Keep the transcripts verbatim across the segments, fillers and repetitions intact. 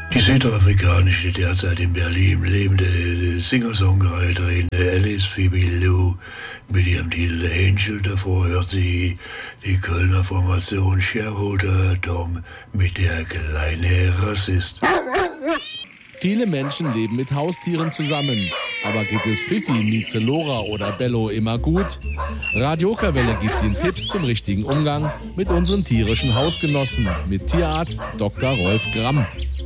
Die südafrikanische, derzeit in Berlin lebende Singer-Songwriterin Alice Phoebe Lou mit ihrem Titel Angel. Davor hört sie die Kölner Formation Shareholder Tom mit Der kleine Rassist. Viele Menschen leben mit Haustieren zusammen. Aber geht es Fifi, Mieze, Lora oder Bello immer gut? Radio Okerwelle gibt Ihnen Tipps zum richtigen Umgang mit unseren tierischen Hausgenossen mit Tierarzt Doktor Rolf Gramm.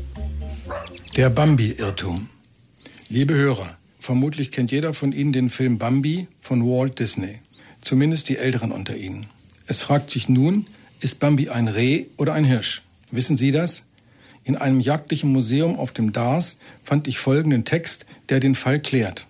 Der Bambi-Irrtum. Liebe Hörer, vermutlich kennt jeder von Ihnen den Film Bambi von Walt Disney. Zumindest die Älteren unter Ihnen. Es fragt sich nun, ist Bambi ein Reh oder ein Hirsch? Wissen Sie das? In einem jagdlichen Museum auf dem Dars fand ich folgenden Text, der den Fall klärt.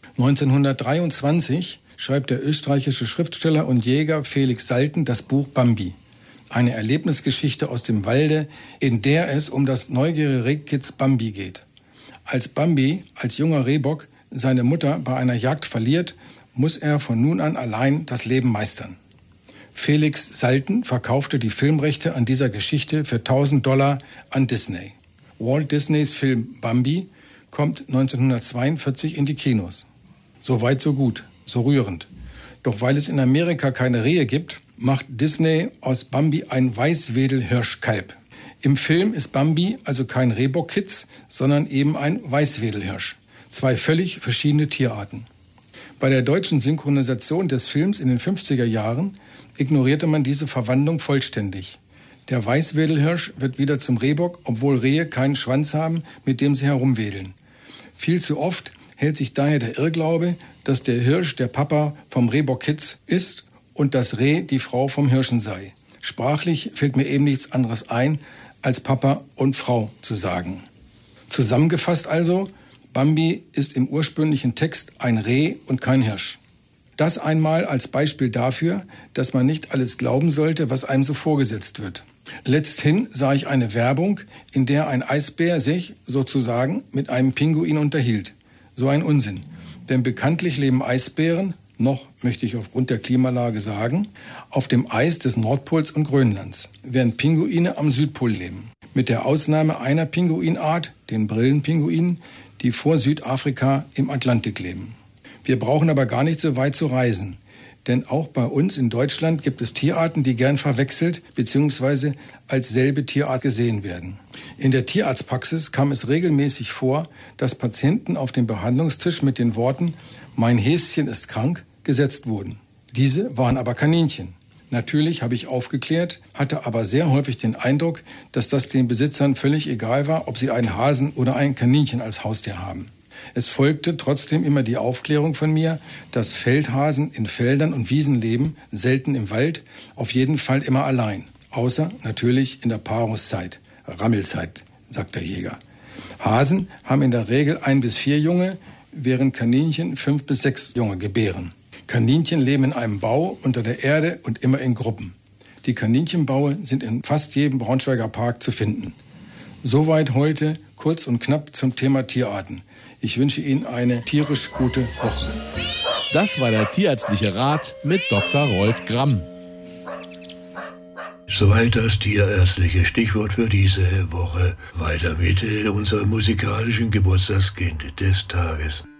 neunzehnhundertdreiundzwanzig schreibt der österreichische Schriftsteller und Jäger Felix Salten das Buch Bambi. Eine Erlebnisgeschichte aus dem Walde, in der es um das neugierige Rehkitz Bambi geht. Als Bambi, als junger Rehbock, seine Mutter bei einer Jagd verliert, muss er von nun an allein das Leben meistern. Felix Salten verkaufte die Filmrechte an dieser Geschichte für tausend Dollar an Disney. Walt Disneys Film Bambi kommt neunzehnhundertzweiundvierzig in die Kinos. So weit, so gut, so rührend. Doch weil es in Amerika keine Rehe gibt, macht Disney aus Bambi ein Weißwedelhirschkalb. Im Film ist Bambi also kein Rehbockkitz, sondern eben ein Weißwedelhirsch. Zwei völlig verschiedene Tierarten. Bei der deutschen Synchronisation des Films in den fünfziger Jahren ignorierte man diese Verwandlung vollständig. Der Weißwedelhirsch wird wieder zum Rehbock, obwohl Rehe keinen Schwanz haben, mit dem sie herumwedeln. Viel zu oft hält sich daher der Irrglaube, dass der Hirsch der Papa vom Rehbockkitz ist und das Reh die Frau vom Hirschen sei. Sprachlich fällt mir eben nichts anderes ein, als Papa und Frau zu sagen. Zusammengefasst also, Bambi ist im ursprünglichen Text ein Reh und kein Hirsch. Das einmal als Beispiel dafür, dass man nicht alles glauben sollte, was einem so vorgesetzt wird. Letzthin sah ich eine Werbung, in der ein Eisbär sich, sozusagen, mit einem Pinguin unterhielt. So ein Unsinn. Denn bekanntlich leben Eisbären, noch möchte ich aufgrund der Klimalage sagen, auf dem Eis des Nordpols und Grönlands, während Pinguine am Südpol leben. Mit der Ausnahme einer Pinguinart, den Brillenpinguinen, die vor Südafrika im Atlantik leben. Wir brauchen aber gar nicht so weit zu reisen. Denn auch bei uns in Deutschland gibt es Tierarten, die gern verwechselt bzw. als selbe Tierart gesehen werden. In der Tierarztpraxis kam es regelmäßig vor, dass Patienten auf den Behandlungstisch mit den Worten »Mein Häschen ist krank« gesetzt wurden. Diese waren aber Kaninchen. Natürlich habe ich aufgeklärt, hatte aber sehr häufig den Eindruck, dass das den Besitzern völlig egal war, ob sie einen Hasen oder ein Kaninchen als Haustier haben. Es folgte trotzdem immer die Aufklärung von mir, dass Feldhasen in Feldern und Wiesen leben, selten im Wald, auf jeden Fall immer allein. Außer natürlich in der Paarungszeit, Rammelzeit, sagt der Jäger. Hasen haben in der Regel ein bis vier Junge, während Kaninchen fünf bis sechs Junge gebären. Kaninchen leben in einem Bau unter der Erde und immer in Gruppen. Die Kaninchenbaue sind in fast jedem Braunschweiger Park zu finden. Soweit heute kurz und knapp zum Thema Tierarten. Ich wünsche Ihnen eine tierisch gute Woche. Das war der tierärztliche Rat mit Doktor Rolf Gramm. Soweit das tierärztliche Stichwort für diese Woche. Weiter mit unserem musikalischen Geburtstagskind des Tages.